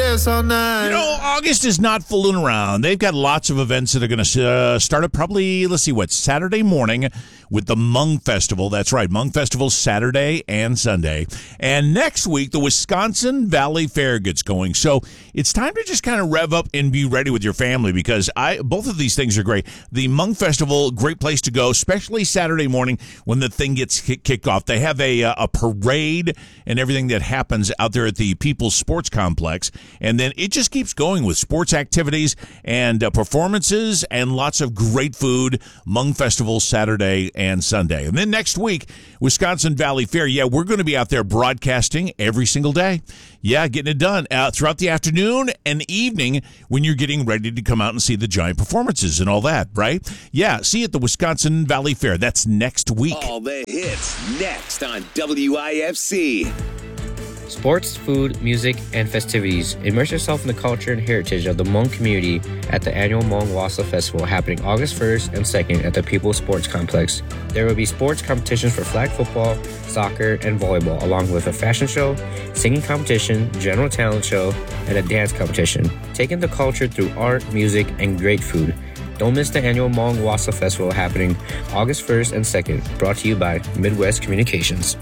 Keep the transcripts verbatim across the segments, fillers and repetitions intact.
dance all night. You know, August is not fooling around. They've got lots of events that are going to uh, start up probably, let's see, what, Saturday morning with the Hmong Festival. That's right, Hmong Festival Saturday and Sunday. And next week, the Wisconsin Valley Fair gets going. So it's time to just kind of rev up and be ready with your family because I both of these things are great. The Hmong Festival, great place to go, especially Saturday morning when the thing gets kick- kicked off. They have a, a parade and everything that happens out there at the People's Sports Complex. And then it just keeps going with sports activities and uh, performances and lots of great food. Hmong Festival Saturday and Sunday. And then next week, Wisconsin Valley Fair. Yeah, we're going to be out there broadcasting every single day. Yeah, getting it done uh, throughout the afternoon and evening when you're getting ready to come out and see the giant performances and all that, right? Yeah, see you at the Wisconsin Valley Fair. That's next week. All the hits next on W I F C. Sports, food, music, and festivities. Immerse yourself in the culture and heritage of the Hmong community at the annual Hmong Wasa Festival happening August first and second at the People's Sports Complex. There will be sports competitions for flag football, soccer, and volleyball, along with a fashion show, singing competition, general talent show, and a dance competition. Taking the culture through art, music, and great food. Don't miss the annual Hmong Wasa Festival happening August first and second, brought to you by Midwest Communications.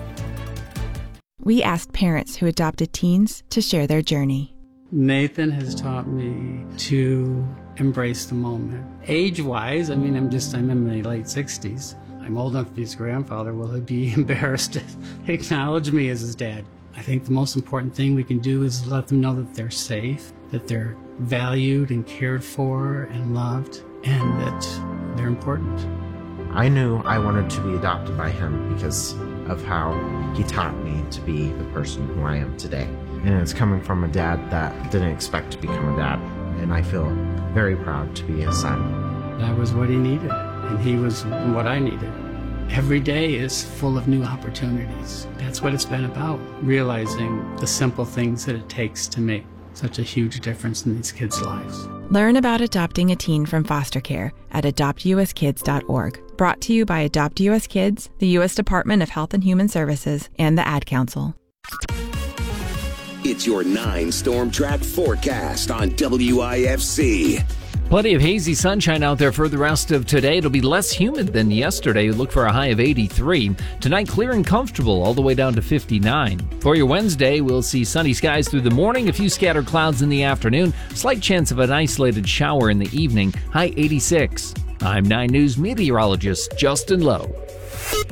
We asked parents who adopted teens to share their journey. Nathan has taught me to embrace the moment. Age-wise, I mean, I'm just, I'm in my late sixties. I'm old enough to be his grandfather. Will he be embarrassed to acknowledge me as his dad? I think the most important thing we can do is let them know that they're safe, that they're valued and cared for and loved, and that they're important. I knew I wanted to be adopted by him because of how he taught me to be the person who I am today. And it's coming from a dad that didn't expect to become a dad. And I feel very proud to be his son. That was what he needed, and he was what I needed. Every day is full of new opportunities. That's what it's been about, realizing the simple things that it takes to make such a huge difference in these kids' lives. Learn about adopting a teen from foster care at adopt u s kids dot org. Brought to you by Adopt U S Kids, the U S Department of Health and Human Services, and the Ad Council. It's your nine Storm Track forecast on W I F C. Plenty of hazy sunshine out there for the rest of today. It'll be less humid than yesterday. Look for a high of eighty-three. Tonight, clear and comfortable all the way down to fifty-nine. For your Wednesday, we'll see sunny skies through the morning, a few scattered clouds in the afternoon, slight chance of an isolated shower in the evening, high eighty-six. I'm nine News meteorologist Justin Lowe.